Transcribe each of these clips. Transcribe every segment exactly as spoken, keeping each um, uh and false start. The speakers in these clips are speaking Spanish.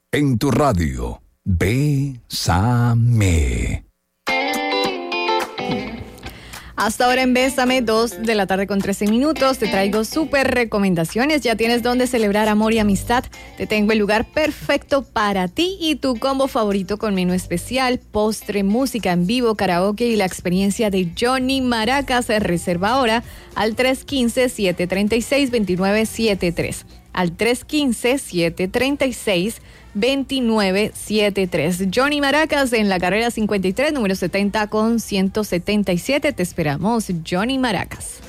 En tu radio, Bésame. Hasta ahora en Bésame, dos de la tarde con trece minutos, te traigo súper recomendaciones. Ya tienes dónde celebrar amor y amistad. Te tengo el lugar perfecto para ti y tu combo favorito con menú especial, postre, música en vivo, karaoke y la experiencia de Johnny Maracas. Reserva ahora al tres uno cinco, siete tres seis, dos nueve siete tres. Al tres uno cinco, siete tres seis, dos nueve siete tres. Johnny Maracas en la carrera cincuenta y tres, número setenta con ciento setenta y siete. Te esperamos, Johnny Maracas.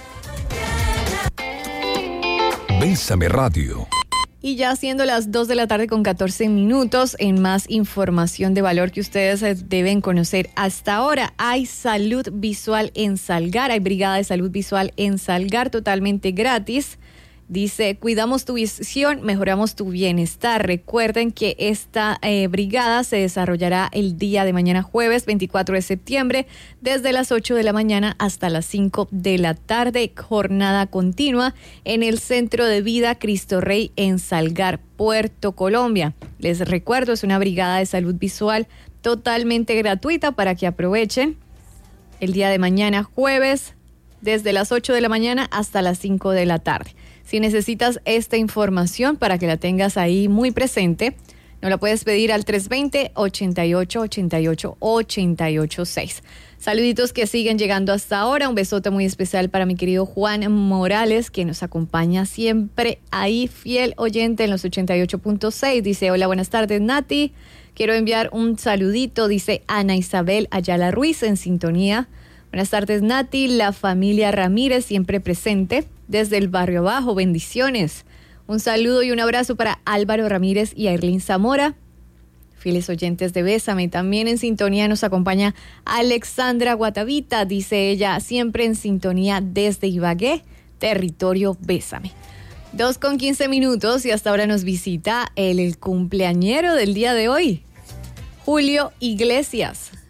Bésame Radio. Y ya siendo las dos de la tarde con catorce minutos, en más información de valor que ustedes deben conocer hasta ahora, hay salud visual en Salgar, hay brigada de salud visual en Salgar totalmente gratis. Dice, cuidamos tu visión, mejoramos tu bienestar. Recuerden que esta eh, brigada se desarrollará el día de mañana jueves veinticuatro de septiembre desde las ocho de la mañana hasta las cinco de la tarde. Jornada continua en el Centro de Vida Cristo Rey en Salgar, Puerto Colombia. Les recuerdo, es una brigada de salud visual totalmente gratuita para que aprovechen el día de mañana jueves desde las ocho de la mañana hasta las cinco de la tarde. Si necesitas esta información para que la tengas ahí muy presente, nos la puedes pedir al tres dos cero, ocho ocho, ocho ocho, ocho ocho seis. Saluditos que siguen llegando hasta ahora. Un besote muy especial para mi querido Juan Morales, que nos acompaña siempre ahí, fiel oyente en los ochenta y ocho punto seis. Dice, hola, buenas tardes, Nati. Quiero enviar un saludito, dice Ana Isabel Ayala Ruiz, en sintonía. Buenas tardes, Nati. La familia Ramírez siempre presente desde el barrio abajo. Bendiciones. Un saludo y un abrazo para Álvaro Ramírez y Airlín Zamora, fieles oyentes de Bésame. También en sintonía nos acompaña Alexandra Guatavita, dice ella, siempre en sintonía desde Ibagué, territorio Bésame. Dos con quince minutos y hasta ahora nos visita el, el cumpleañero del día de hoy, Julio Iglesias.